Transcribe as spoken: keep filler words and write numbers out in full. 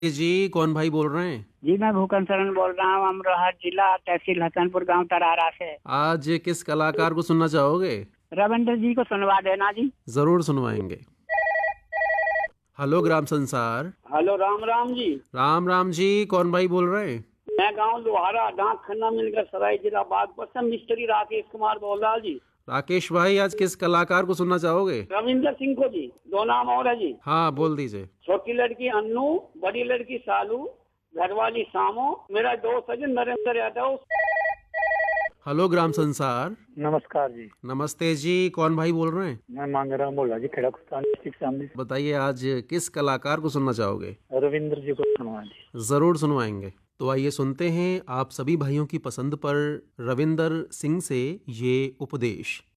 जी, कौन भाई बोल रहे हैं? जी मैं भूखन शरण बोल रहा हूँ अमरोहा जिला तहसील हसनपुर गांव तरारा से। आज किस कलाकार को सुनना चाहोगे? रविंद्र जी को सुनवा देना जी। जरूर सुनवाएंगे। हेलो ग्राम संसार। हेलो राम राम जी। राम राम जी, कौन भाई बोल रहे हैं? मैं गांव लोहारा डाक खन्ना मिलकर सराय जिला बागपत मिस्त्री राकेश कुमार बोल रहा जी। राकेश भाई, आज किस कलाकार को सुनना चाहोगे? रविंद्र सिंह को जी। दो नाम और है जी। हाँ, बोल दीजिए। छोटी लड़की अन्नू, बड़ी लड़की सालू, घरवाली सामो, मेरा दोस्त है जी नरेंद्र यादव। हेलो ग्राम संसार। नमस्कार जी। नमस्ते जी, कौन भाई बोल रहे हैं? मैं मांगेराम बोल रहा जी, खेड़ा कुस्तान डिस्ट्रिक्ट से। हमने बताइए, आज किस कलाकार को सुनना चाहोगे? रविंद्र जी को सुनवा जी। जरूर सुनवाएंगे। तो आइए सुनते हैं आप सभी भाइयों की पसंद पर रविंदर सिंह से ये उपदेश।